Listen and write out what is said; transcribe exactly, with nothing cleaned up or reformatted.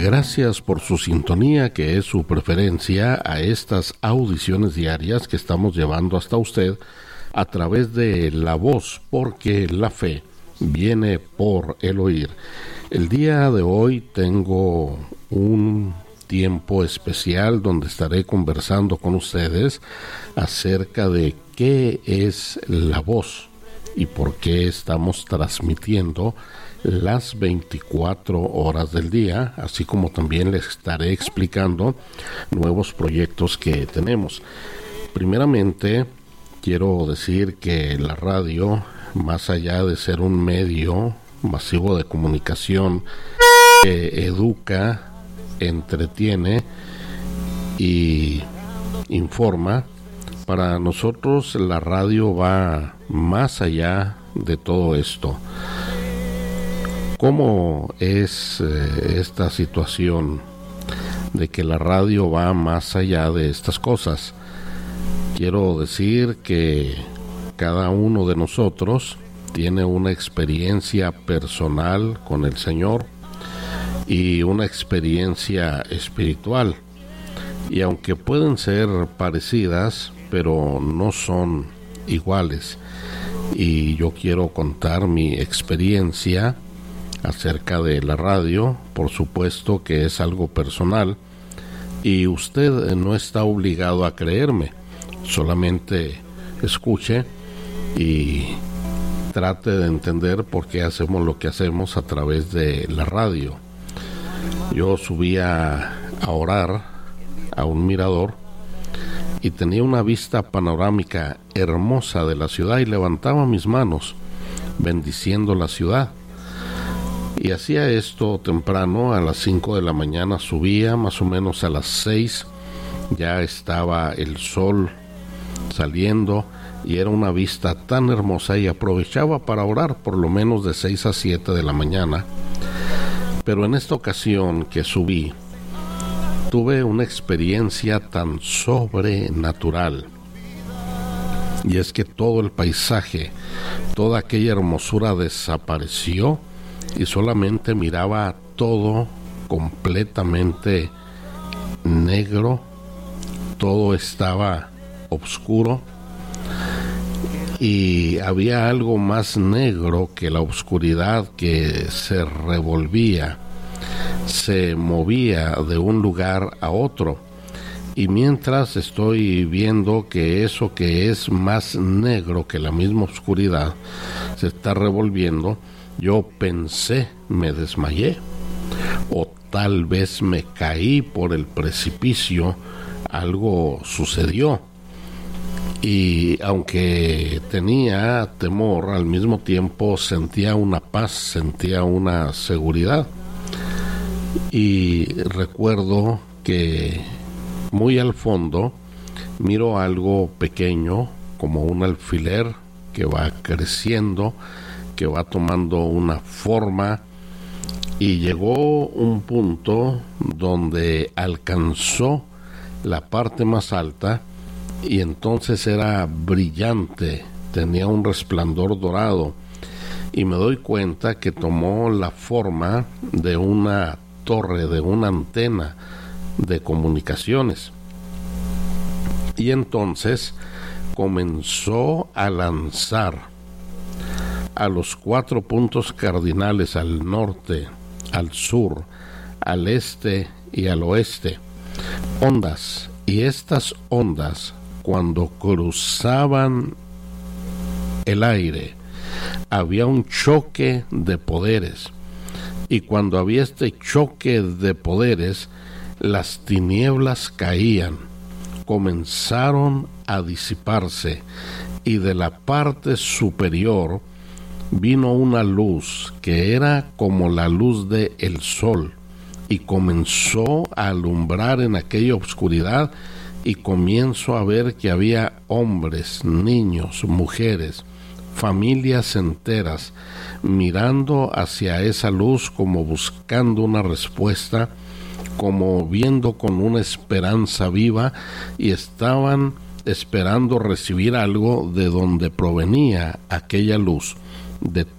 Gracias por su sintonía, que es su preferencia a estas audiciones diarias que estamos llevando hasta usted a través de la voz, porque la fe viene por el oír. El día de hoy tengo un tiempo especial donde estaré conversando con ustedes acerca de qué es la voz y por qué estamos transmitiendo las veinticuatro horas del día, así como también les estaré explicando nuevos proyectos que tenemos. Primeramente, quiero decir que la radio, más allá de ser un medio masivo de comunicación que educa, entretiene y informa, para nosotros la radio va más allá de todo esto. ¿Cómo es eh, esta situación de que la radio va más allá de estas cosas? Quiero decir que cada uno de nosotros tiene una experiencia personal con el Señor y una experiencia espiritual. Y aunque pueden ser parecidas, pero no son iguales. Y yo quiero contar mi experiencia acerca de la radio, por supuesto que es algo personal, y usted no está obligado a creerme, solamente escuche y trate de entender por qué hacemos lo que hacemos a través de la radio. Yo subía a orar a un mirador y tenía una vista panorámica hermosa de la ciudad y levantaba mis manos bendiciendo la ciudad. Y hacía esto temprano, a las cinco de la mañana subía, más o menos a las seis ya estaba el sol saliendo y era una vista tan hermosa, y aprovechaba para orar por lo menos de seis a siete de la mañana. Pero en esta ocasión que subí, tuve una experiencia tan sobrenatural, y es que todo el paisaje, toda aquella hermosura desapareció y solamente miraba todo completamente negro, todo estaba oscuro y había algo más negro que la oscuridad que se revolvía, se movía de un lugar a otro. Y mientras estoy viendo que eso que es más negro que la misma oscuridad se está revolviendo, yo pensé, me desmayé, o tal vez me caí por el precipicio, algo sucedió. Y aunque tenía temor, al mismo tiempo sentía una paz, sentía una seguridad. Y recuerdo que muy al fondo miro algo pequeño, como un alfiler que va creciendo, que va tomando una forma, y llegó un punto donde alcanzó la parte más alta, y entonces era brillante, tenía un resplandor dorado, y me doy cuenta que tomó la forma de una torre, de una antena de comunicaciones. Y entonces comenzó a lanzar a los cuatro puntos cardinales, al norte, al sur, al este y al oeste, ondas. Y estas ondas, cuando cruzaban el aire, había un choque de poderes. Y cuando había este choque de poderes, las tinieblas caían, comenzaron a disiparse, y de la parte superior vino una luz que era como la luz del sol, y comenzó a alumbrar en aquella oscuridad, y comienzo a ver que había hombres, niños, mujeres, familias enteras, mirando hacia esa luz como buscando una respuesta, como viendo con una esperanza viva, y estaban esperando recibir algo de donde provenía aquella luz. De